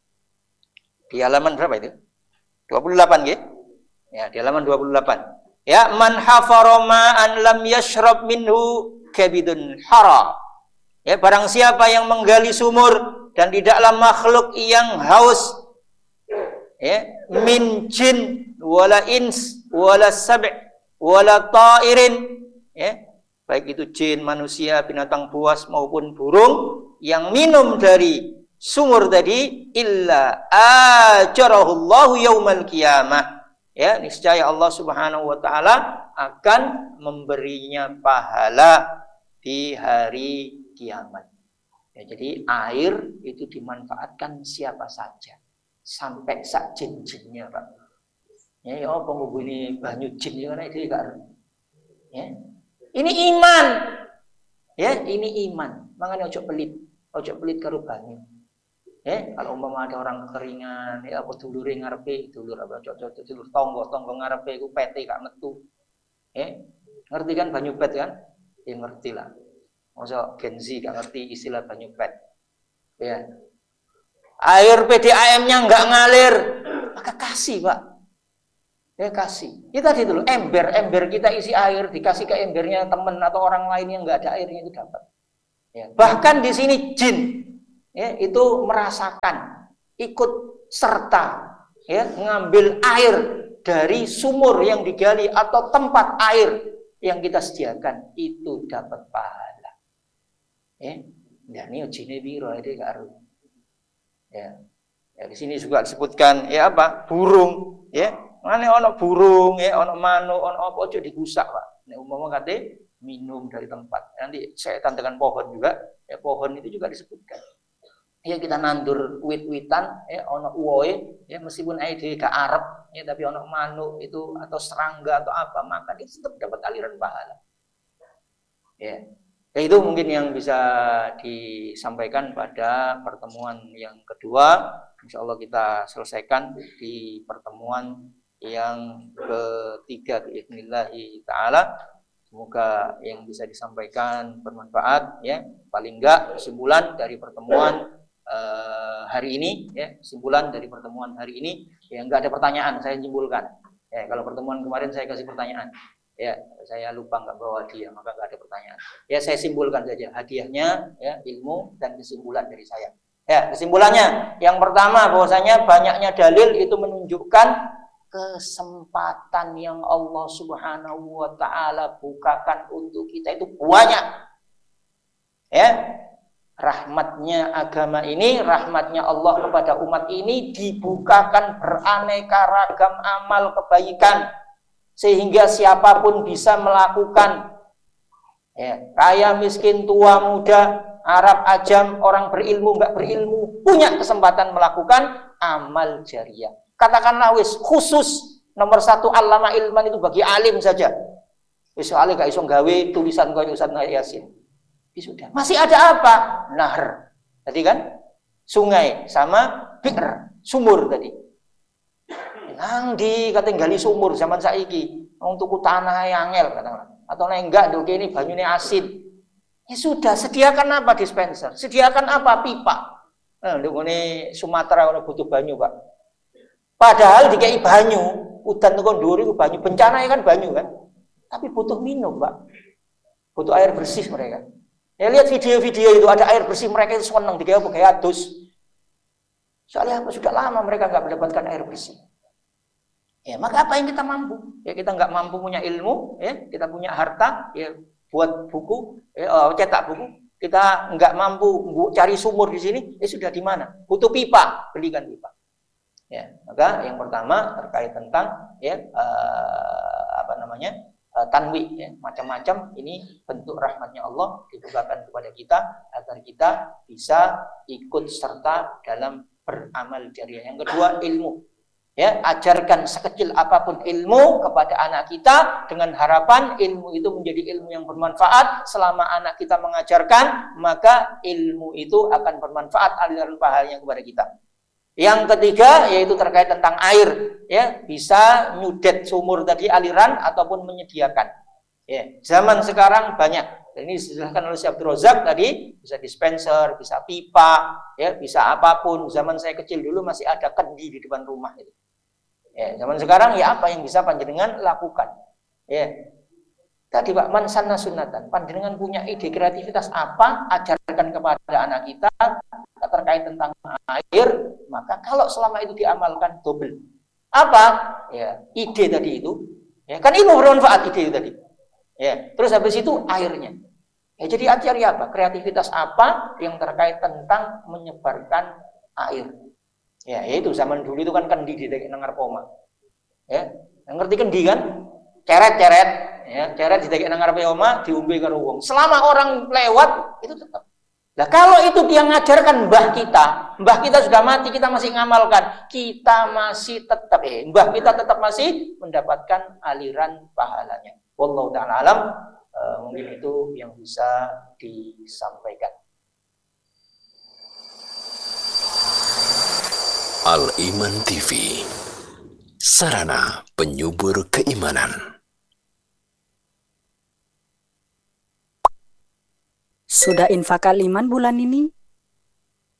di halaman berapa itu? dua puluh delapan, ya? Ya, di halaman dua puluh delapan. Ya, man hafara ma'an lam yashrab minhu kabidun hara. Ya, barang siapa yang menggali sumur dan tidaklah makhluk yang haus, ya, min jin wala ins wala sab' wala ta'irin, ya, baik itu jin, manusia, binatang buas maupun burung yang minum dari sumur tadi, illa ajarahullahu yaumal qiyamah. Ya, niscaya Allah Subhanahu wa taala akan memberinya pahala di hari kiamat. Ya, jadi air itu dimanfaatkan siapa saja, sampai sak jin-jinnya, Pak. Ya, ya apa ngubuni banyu jin ya kan itu gak. Ya. Ini iman. Ya, ini iman. Makanya ojo pelit, ojo pelit karo banyu. Eh, kalau umpama ada orang kekeringan, ya apa dulure ngarepe, dulur apa cocok dulur tonggo, tonggo ngarepe iku pete gak metu. Eh, ngerti kan banyu pet kan? Ya ngerti lah. Masa Gen Z gak ngerti istilah banyu pet. Ya. air P D A M-nya nggak ngalir, maka kasih Pak. Ya kasih. Kita tadi dulu ember-ember kita isi air, dikasih ke embernya teman atau orang lain yang nggak ada airnya itu dapat. Ya. Bahkan di sini jin, ya, itu merasakan, ikut serta, ya, ngambil air dari sumur yang digali atau tempat air yang kita sediakan, itu dapat pahala. Ya, dan ini jinnya biro itu karu. Ya. Ya, di sini juga disebutkan ya apa? Burung, ya. Mana ono burung, ya, ono manuk, ono apa aja digusak, Pak. Nek umpama kate minum dari tempat. Nanti setan dengan pohon juga, ya pohon itu juga disebutkan. Ya kita nandur wit-witan, ya ono uwoe, ya meskipun ae dhewe gak arep, ya tapi ono manuk itu atau serangga atau apa, maka dia tetap dapat aliran pahala. Ya. Ya itu mungkin yang bisa disampaikan pada pertemuan yang kedua. Insyaallah kita selesaikan di pertemuan yang ketiga biidznillah taala. Semoga yang bisa disampaikan bermanfaat, ya. Paling enggak kesimpulan dari pertemuan uh, hari ini, ya, kesimpulan dari pertemuan hari ini, ya enggak ada pertanyaan, saya simpulkan. Ya, kalau pertemuan kemarin saya kasih pertanyaan, ya, saya lupa enggak bawa hadiah, maka enggak ada pertanyaan. Ya, saya simpulkan saja hadiahnya, ya, ilmu dan kesimpulan dari saya. Ya, kesimpulannya yang pertama bahwasanya banyaknya dalil itu menunjukkan kesempatan yang Allah Subhanahu wa taala bukakan untuk kita itu banyak. Ya. Rahmatnya agama ini, rahmatnya Allah kepada umat ini dibukakan beraneka ragam amal kebaikan sehingga siapapun bisa melakukan. Ya, kaya, miskin, tua, muda, Arab, Ajam, orang berilmu, enggak berilmu, punya kesempatan melakukan amal jariah. Katakanlah wis khusus nomor satu allama ilman itu bagi alim saja. Wis soalnya gak iso gawe tulisan kaya Ustaz Yasin. Ya sudah. Masih ada apa? Nahar. Tadi kan sungai sama bi'r, sumur tadi. Nang di kate gali sumur zaman saiki, wong tuku tanah angel katakanlah. Atau nek enggak ndok kene banyune asin. Ya sudah, sediakan apa dispenser? Sediakan apa pipa? Nah, ndok ngene Sumatera ono butuh banyu, Pak. Padahal dikai banyu, udan tekan dhuwur iku banyu, bencana kan banyu kan. Tapi butuh minum, Pak. Butuh air bersih mereka. Ya lihat video-video itu ada air bersih mereka itu seneng dikai apa kayak adus. Soalnya apa sudah lama mereka enggak mendapatkan air bersih. Ya, maka apa yang kita mampu? Ya kita enggak mampu punya ilmu, ya, kita punya harta, ya buat buku, ya, oh, cetak buku. Kita enggak mampu cari sumur di sini, ya sudah di mana? Butuh pipa, belikan pipa. Ya, maka yang pertama terkait tentang ya uh, apa namanya uh, tanwi, ya, macam-macam ini bentuk rahmatnya Allah dibukakan kepada kita agar kita bisa ikut serta dalam beramal jariah. Yang kedua ilmu, ya ajarkan sekecil apapun ilmu kepada anak kita dengan harapan ilmu itu menjadi ilmu yang bermanfaat. Selama anak kita mengajarkan maka ilmu itu akan bermanfaat aliran pahalanya kepada kita. Yang ketiga yaitu terkait tentang air, ya bisa nyudet sumur tadi aliran ataupun menyediakan. Ya, zaman sekarang banyak. Ini dijelaskan oleh Syekh Abdul Razak tadi, bisa dispenser, bisa pipa, ya bisa apapun. Zaman saya kecil dulu masih ada kendi di depan rumah itu. Ya, zaman sekarang ya apa yang bisa panjenengan lakukan? Ya. Tadi Pak man sanna sunnatan, panjenengan punya ide kreativitas apa, ajarkan kepada anak kita terkait tentang air, maka kalau selama itu diamalkan double. Apa? Ya, ide tadi itu. Ya, kan ilmu bermanfaat ide itu tadi. Ya, terus habis itu airnya. Ya, jadi ajari apa? Kreativitas apa yang terkait tentang menyebarkan air. Ya, yaitu zaman dulu itu kan kendi di nengar poma. Ya, ngerti kendi kan? Ceret-ceret, ya, ceret di nengar poma diumbe karo wong. Selama orang lewat itu tetap. Nah, kalau itu dia ngajarkan mbah kita, mbah kita sudah mati, kita masih ngamalkan, kita masih tetap, eh, mbah kita tetap masih mendapatkan aliran pahalanya. Wallahu ta'ala alam, uh, mungkin itu yang bisa disampaikan. Al-Iman T V, sarana penyubur keimanan. Sudah infak Al-Iman bulan ini?